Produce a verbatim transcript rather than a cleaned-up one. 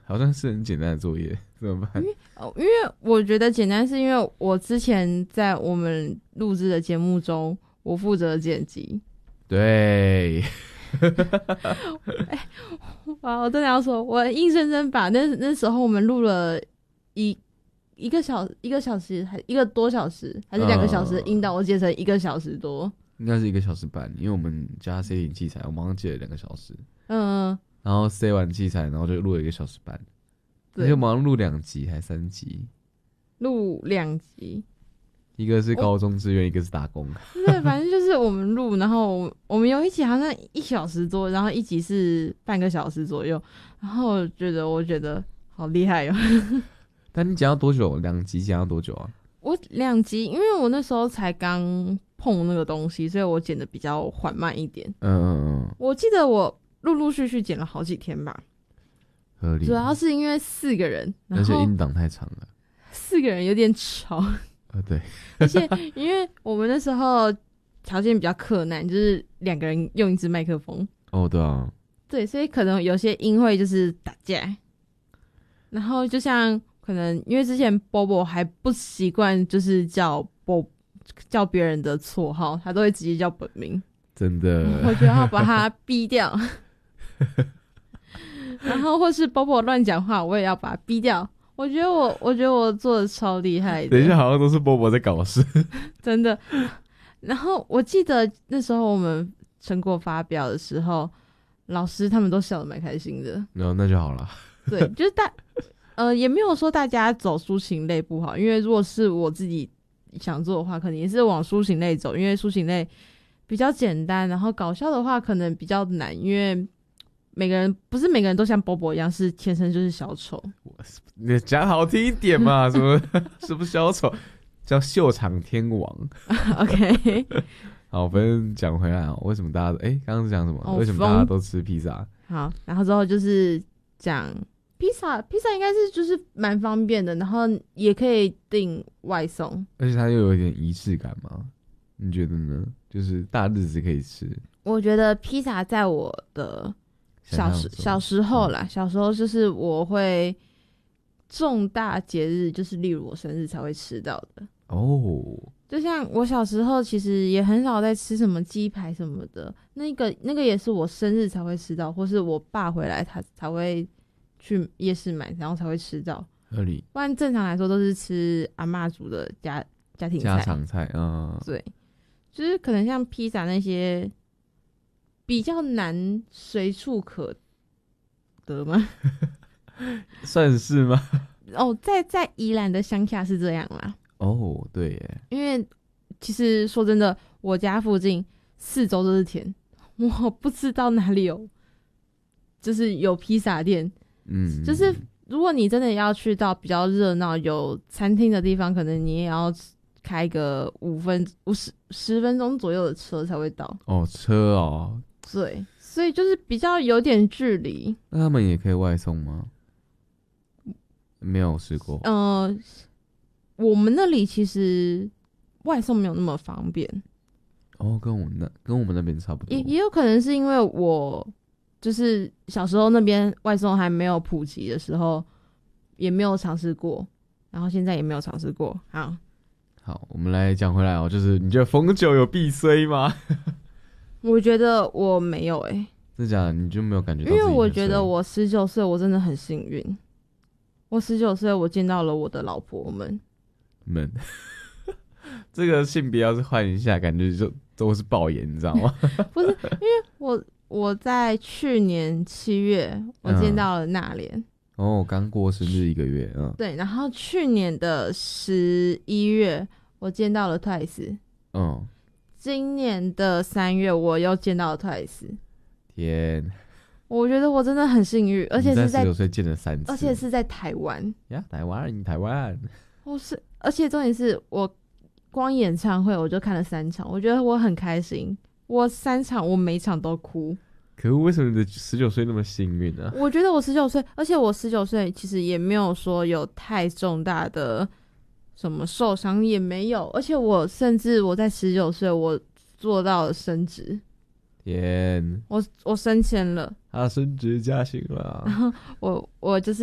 好像是很简单的作业，怎么办？ 因为哦，因为我觉得简单，是因为我之前在我们录制的节目中，我负责剪辑。 对。 欸、哇！我真的要说，我硬生生把那那时候我们录了一一个小一个小时，还一个多小时，还是两个小时的音档，我剪成一个小时多， 应该是一个小时半，因为我们加 C 零器材，我们好像剪了两个小时。 嗯， 然后 C 完器材，然后就录了一个小时半，而且我们好像录两集还三集， 录两集。 一个是高中志愿，一个是打工。 对，反正就是我们录，然后我们有一集好像一小时多，然后一集是半个小时左右，然后我觉得我觉得好厉害哦。 但你剪到多久？两集剪到多久啊？ 我两集，因为我那时候才刚碰那个东西，所以我剪的比较缓慢一点。 嗯嗯嗯。 我记得我陆陆续续剪了好几天吧， 合理。 主要是因为四个人， 而且音档太长了， 四个人有点吵。 啊，对。 而且因为我们那时候条件比较克难，就是两个人用一支麦克风。 哦，对啊。 对，所以可能有些音会就是打架。然后就像可能因为之前 Bobo 还不习惯，就是叫 Bob 叫别人的绰号，他都会直接叫本名。 真的。 我觉得要把他逼掉。然后或是 Bobo 乱讲话，我也要把他逼掉。我觉得我，我觉得我做的超厉害的。 等一下，好像都是波波在搞事， 真的。然后我记得那时候我们成果发表的时候，老师他们都笑得蛮开心的。 然后那就好了。 对，就是大，呃，也没有说大家走抒情类不好，因为如果是我自己想做的话，可能也是往抒情类走，因为抒情类比较简单，然后搞笑的话可能比较难，因为每个人不是每个人都像波波一样是天生就是小丑。 你讲好听一点嘛，什么什么小丑，叫秀场天王。 OK。 好，反正讲回来啊，为什么大家哎，刚刚是讲什么？ 哦、 为什么大家都吃披萨？ 好，然后之后就是讲披萨，披萨应该是就是蛮方便的，然后也可以订外送， 而且它又有一点仪式感嘛，你觉得呢？就是大日子可以吃。 我觉得披萨在我的小时小时候啦、嗯，小时候就是我会重大节日，就是例如我生日才会吃到的哦。 就像我小时候其实也很少在吃什么鸡排什么的，那个那个也是我生日才会吃到，或是我爸回来他才会去夜市买，然后才会吃到。 合理。 不然正常来说都是吃阿嬷煮的家家庭菜家常菜。嗯， 对，就是可能像披萨那些比较难随处可得吗？ 算是吗？ 哦，在在宜兰的乡下是这样啦。 哦，对耶。 因为其实说真的，我家附近四周都是田，我不知道哪里有，就是有披萨店。嗯，就是如果你真的要去到比较热闹有餐厅的地方，可能你也要开个五分五十十分钟左右的车才会到。 哦，车哦。 对，所以就是比较有点距离。 那他们也可以外送吗？没有试过。 呃，我们那里其实外送没有那么方便。 哦，跟我们那跟我们那边差不多。 也也有可能是因为我就是小时候那边外送还没有普及的时候，也没有尝试过，然后现在也没有尝试过。好， 好，我们来讲回来哦，就是你觉得逢九有必衰吗？ 我觉得我没有诶、欸， 真的假的？你就没有感觉到自己很衰？ 因为我觉得我十九岁，我真的很幸运。我十九岁，我见到了我的老婆们。 们，这个性别要是换一下，感觉就都是爆言，你知道吗？ 不是，因为我我在去年七月，我见到了娜莲。 嗯、哦，刚过生日一个月，嗯， 对。然后去年的十一月，我见到了 Twice。嗯。今年的三月，我又见到了 Twice。天。我觉得我真的很幸运，而且是在十九岁见了三次， 而且是在台湾呀，台湾，台湾。 我是，而且重点是我光演唱会我就看了三场，我觉得我很开心，我三场我每场都哭。 可是为什么你的十九岁那么幸运呢？ 我觉得我十九岁，而且我十九岁其实也没有说有太重大的什么受伤，也没有，而且我甚至我在十九岁我做到了升职。天，我我升迁了， 他升职加薪了， 然后我我就是